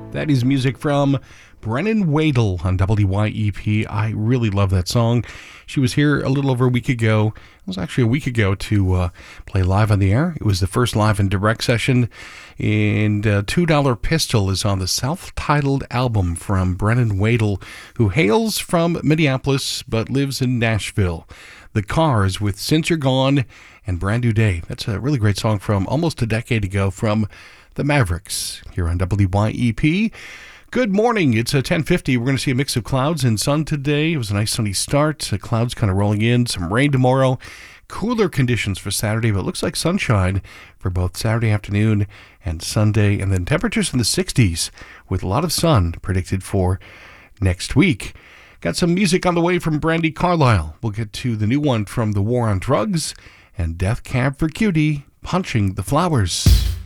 That is music from Brennan Wadle on WYEP. I really love that song. She was here a little over a week ago. It was actually a week ago to play live on the air. It was the first live and direct session. And $2 Pistol is on the self-titled album from Brennan Wadle, who hails from Minneapolis but lives in Nashville. The Cars with Since You're Gone and Brand New Day. That's a really great song from almost a decade ago from the Mavericks here on WYEP. Good morning. It's 10:50. We're going to see a mix of clouds and sun today. It was a nice sunny start. The clouds kind of rolling in. Some rain tomorrow. Cooler conditions for Saturday, but it looks like sunshine for both Saturday afternoon and Sunday. And then temperatures in the 60s with a lot of sun predicted for next week. Got some music on the way from Brandi Carlile. We'll get to the new one from The War on Drugs and Death Cab for Cutie, Punching the Flowers.